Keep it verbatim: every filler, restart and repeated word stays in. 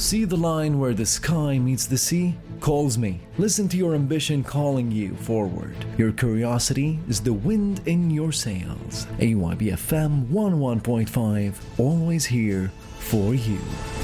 See the line where the sky meets the sea? Calls me. Listen to your ambition calling you forward. Your curiosity is the wind in your sails. A Y B F M one oh one point five, always here for you.